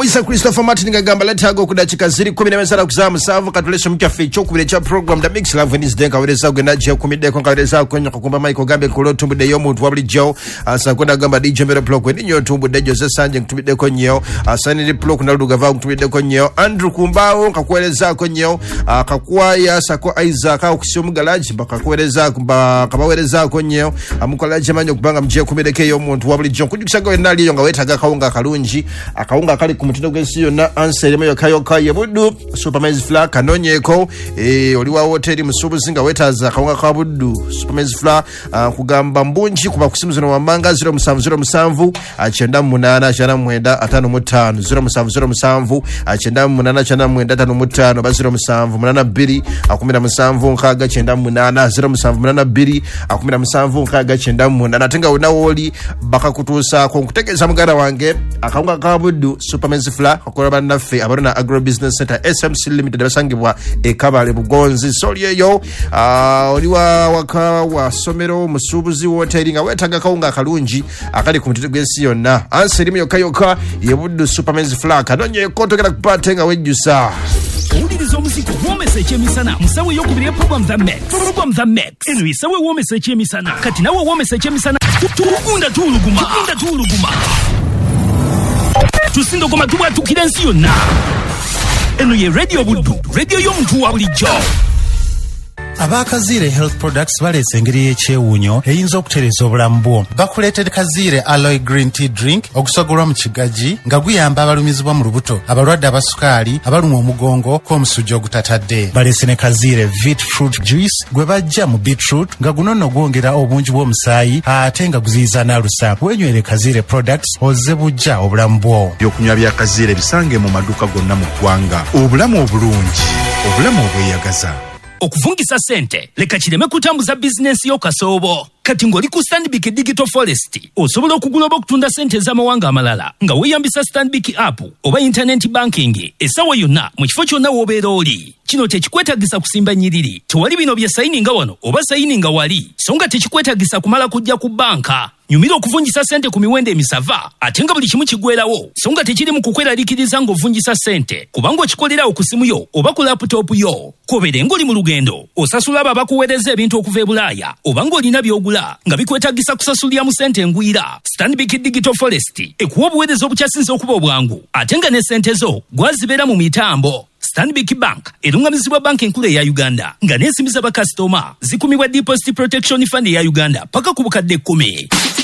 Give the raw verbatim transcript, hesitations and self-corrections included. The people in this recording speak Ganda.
Moisa Christopher Martin ngagamba letago kudachika ziri kumi na mesala kuzamu savu katulesha mkia fecho kubilecha program da mix love Venice denka wadeza ugenaji ya kumide kwa wadeza kwenye kukumba maiko gambe kulo tumbu de yomu tuwabili jao asa kwenda gamba D J Mero Plok weni nyo tumbu de Jose Sanje kutumide kwenye yo asa nili Plok na luga vau kutumide kwenye yo Andrew Kumbao kakueleza kwenye yo kakuwa ya sako aiza kao kisiumu galaji kakueleza kakueleza kwenye yo mukalaji manyo kubanga mjia kumide ke yomu tuwabili jao kujukishaga wenali yonga wetaga kaunga kalunji akaunga kali kumutindo gesiyo na ansele yo kayo kaye budu Superman's Fla kanonyeko e oliwa hoteli musubu zinga wetaza kaunga kabudu Superman's Fla uh, kugamba mbunji kuba kusimuzino wambanga zero musanvu zero musanvu achenda munana achenda mwenda atano mutano zero musanvu zero musanvu achenda munana achenda mwenda atano mutano ba zero musanvu munana biri akumira musanvu nkaga chenda munana zero musanvu munana biri akumira musanvu nkaga chenda munana tenga unawoli baka kutusa ko kutegeza mugara wange akaunga kabudu Superman's Fla akoraba nafe abarona Agro Business Center S M C Limited basangibwa ekabale bugonzi soli yo uh, oliwa waka wa somero musubuzi hoteli nga wetaga kaunga kalunji akali kumutitugesi yonna anseri yo kayoka yebudu Superman's Fla kanonye kotokera kupatenga wejusa Udirizo muziko womese chemisana musawe yokubiriye program the max program the max enu isawe womese chemisana kati nawe womese chemisana tukunda tuluguma tukunda tuluguma tusindo koma tuwa tukirensiyo na enu ye radio budu radio yomuntu wa bulijjo Abakazire Health Products balese engeri y'ekyewunyo eyinza okutereza obulamu bwo. Bakuleetera Kazire Aloe Green Tea Drink okusogolwa mu kigaji nga guyamba abalumizibwa mu lubuto, abalwadde abasukaali, abalumwa omugongo k'omusujja ogutatadde. Balese ne Kazire Vit Fruit Juice gwe bajja mu beetroot nga guno nno gwongera obungi bw'omusaayi ate nga guziyiza n'alusa. Wenywere Kazire Products ozze bujja obulamu bwo. Ebyokunywa bya Kazire bisange mu maduuka gonna mu ggwanga. Obulamu obulungi, obulamu obweyagaza. Okuvungisa sente leka kireme kutambuza business yo kasoobo kati ngoli ku Stanbic Digital Forest osobola okugula okutunda sente z'amawanga amalala nga weyambisa Stanbic app oba internet banking esawa yonna mu kifo kyonna w'obeera oli. Kino tekikwetagisa kusimba nyiriri tewali bino bya sayininga wano oba sayininga wali so nga tekikwetagisa kumala kujja ku banka. Nyumira okuvunjisa sente ku miwendo emisava ate nga buli kimu kigwerawo so nga tekiri mu kukweraliikiriza ng'ovunjisa sente kubanga okikolera ku simu yo oba ku laptop yo. Kobere ng'oli mu lugendo osasula abo abakuweereza ebintu okuva e Bulaaya oba ng'olina by'ogula nga bikwetagisa kusasulira mu sente ngwira. Stanbic Digital Forest ekuwa obuweereza obukyasinze okuba obwangu ate nga ne sente zo gwazibeera mu mitambo. Stanbic Bank erungamizibwa banki enkulu eya Uganda nga n'ensimbi z'abakasitoma zikumibwa Deposit Protection Fund eya Uganda paka ku bukadde kkumi.